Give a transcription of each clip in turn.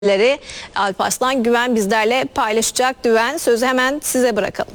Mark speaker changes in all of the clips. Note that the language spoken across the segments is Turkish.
Speaker 1: Alparslan Güven bizlerle paylaşacak. Güven, sözü hemen size bırakalım.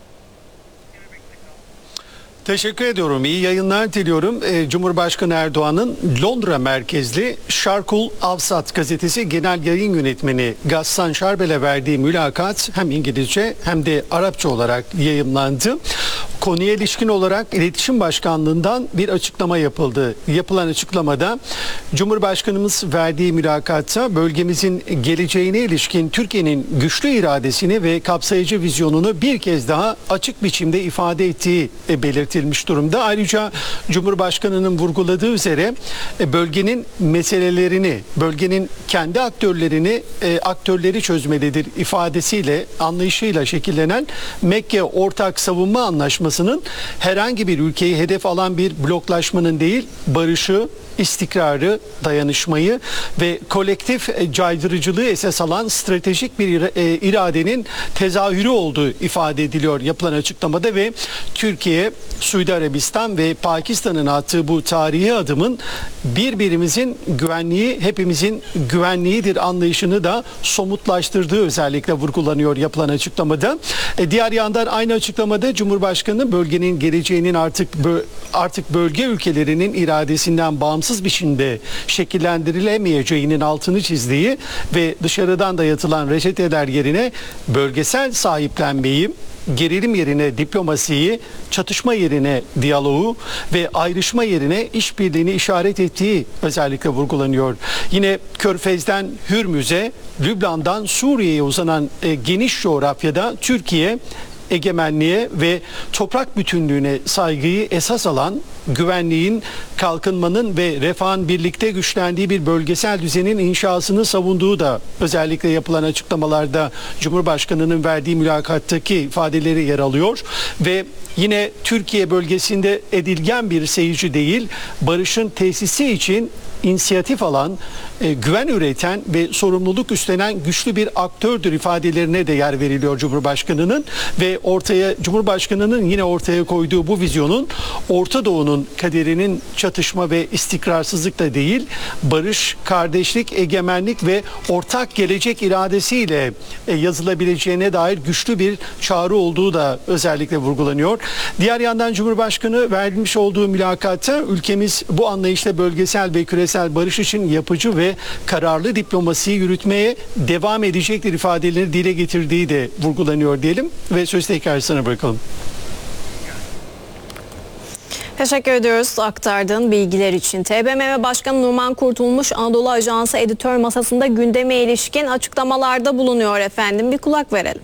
Speaker 2: Teşekkür ediyorum. İyi yayınlar diliyorum. Cumhurbaşkanı Erdoğan'ın Londra merkezli Şarkul Avsat gazetesi genel yayın yönetmeni Gassan Şarbel'e verdiği mülakat hem İngilizce hem de Arapça olarak yayımlandı. Konuya ilişkin olarak İletişim Başkanlığı'ndan bir açıklama yapıldı. Yapılan açıklamada Cumhurbaşkanımız verdiği mülakatta bölgemizin geleceğine ilişkin Türkiye'nin güçlü iradesini ve kapsayıcı vizyonunu bir kez daha açık biçimde ifade ettiği belirtilmiş durumda. Ayrıca Cumhurbaşkanı'nın vurguladığı üzere bölgenin meselelerini, bölgenin kendi aktörleri çözmelidir ifadesiyle, anlayışıyla şekillenen Mekke Ortak Savunma Anlaşması'nın herhangi bir ülkeyi hedef alan bir bloklaşmanın değil, barışı, istikrarı, dayanışmayı ve kolektif caydırıcılığı esas alan stratejik bir iradenin tezahürü olduğu ifade ediliyor yapılan açıklamada ve Türkiye, Suudi Arabistan ve Pakistan'ın attığı bu tarihi adımın birbirimizin güvenliği, hepimizin güvenliğidir anlayışını da somutlaştırdığı özellikle vurgulanıyor yapılan açıklamada. Diğer yandan aynı açıklamada Cumhurbaşkanı bölgenin geleceğinin artık bölge ülkelerinin iradesinden bağımsız biçimde şekillendirilemeyeceğinin altını çizdiği ve dışarıdan dayatılan reçeteler yerine bölgesel sahiplenmeyi, gerilim yerine diplomasiyi, çatışma yerine diyaloğu ve ayrışma yerine işbirliğini işaret ettiği özellikle vurgulanıyor. Yine Körfez'den Hürmüz'e, Lübnan'dan Suriye'ye uzanan geniş coğrafyada Türkiye egemenliğe ve toprak bütünlüğüne saygıyı esas alan, güvenliğin, kalkınmanın ve refahın birlikte güçlendiği bir bölgesel düzenin inşasını savunduğu da özellikle yapılan açıklamalarda Cumhurbaşkanı'nın verdiği mülakattaki ifadeleri yer alıyor ve yine Türkiye bölgesinde edilgen bir seyirci değil, barışın tesisi için inisiyatif alan, güven üreten ve sorumluluk üstlenen güçlü bir aktördür ifadelerine de yer veriliyor Cumhurbaşkanı'nın ve Cumhurbaşkanı'nın yine ortaya koyduğu bu vizyonun Orta Doğu'nun kaderinin çatışma ve istikrarsızlıkla değil, barış, kardeşlik, egemenlik ve ortak gelecek iradesiyle yazılabileceğine dair güçlü bir çağrı olduğu da özellikle vurgulanıyor. Diğer yandan Cumhurbaşkanı vermiş olduğu mülakatta ülkemiz bu anlayışla bölgesel ve küresel barış için yapıcı ve kararlı diplomasiyi yürütmeye devam edecektir ifadelerini dile getirdiği de vurgulanıyor diyelim ve söz tekrar sana bırakalım.
Speaker 1: Teşekkür ediyoruz aktardığın bilgiler için. TBMM Başkanı Numan Kurtulmuş Anadolu Ajansı editör masasında gündeme ilişkin açıklamalarda bulunuyor efendim. Bir kulak verelim.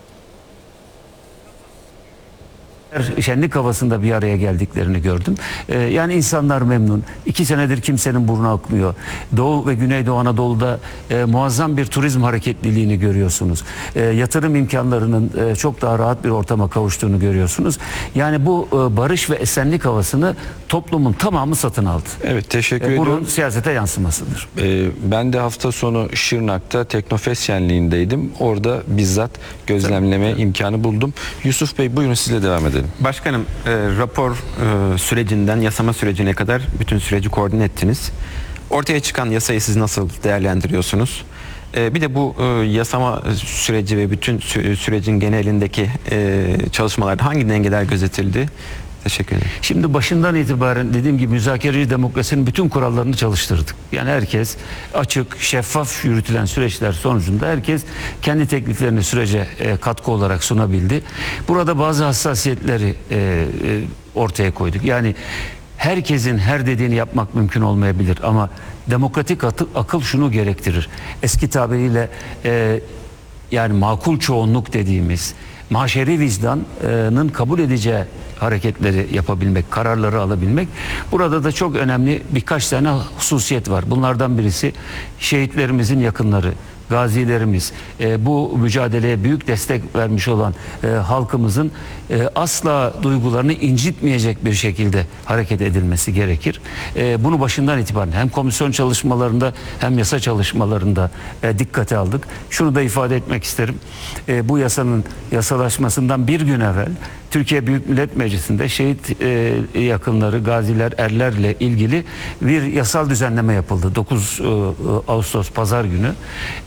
Speaker 3: Şenlik havasında bir araya geldiklerini gördüm. Yani insanlar memnun. 2 senedir kimsenin burnu akmıyor. Doğu ve Güneydoğu Anadolu'da muazzam bir turizm hareketliliğini görüyorsunuz. Yatırım imkanlarının çok daha rahat bir ortama kavuştuğunu görüyorsunuz. Yani bu barış ve esenlik havasını toplumun tamamı satın aldı.
Speaker 4: Evet, teşekkür ediyorum.
Speaker 3: Bunun siyasete yansımasıdır.
Speaker 4: Ben de hafta sonu Şırnak'ta Teknofest şenliğindeydim. Orada bizzat gözlemleme imkanı buldum. Yusuf Bey, buyurun sizle devam edelim.
Speaker 5: Başkanım, rapor sürecinden yasama sürecine kadar bütün süreci koordine ettiniz. Ortaya çıkan yasayı siz nasıl değerlendiriyorsunuz? Bir de bu yasama süreci ve bütün sürecin genelindeki çalışmalarda hangi dengeler gözetildi? Teşekkür ederim.
Speaker 3: Şimdi başından itibaren dediğim gibi müzakereci demokrasinin bütün kurallarını çalıştırdık. Yani herkes açık, şeffaf yürütülen süreçler sonucunda herkes kendi tekliflerini sürece katkı olarak sunabildi. Burada bazı hassasiyetleri ortaya koyduk. Yani herkesin her dediğini yapmak mümkün olmayabilir ama demokratik akıl şunu gerektirir. Eski tabiriyle yani makul çoğunluk dediğimiz maşeri vicdanın kabul edeceği hareketleri yapabilmek, kararları alabilmek. Burada da çok önemli birkaç tane hususiyet var. Bunlardan birisi şehitlerimizin yakınları, gazilerimiz, bu mücadeleye büyük destek vermiş olan halkımızın asla duygularını incitmeyecek bir şekilde hareket edilmesi gerekir. Bunu başından itibaren hem komisyon çalışmalarında hem yasa çalışmalarında dikkate aldık. Şunu da ifade etmek isterim. Bu yasanın yasalaşmasından bir gün evvel Türkiye Büyük Millet Meclisi'nde şehit yakınları, gaziler, erlerle ilgili bir yasal düzenleme yapıldı. 9 Ağustos Pazar günü.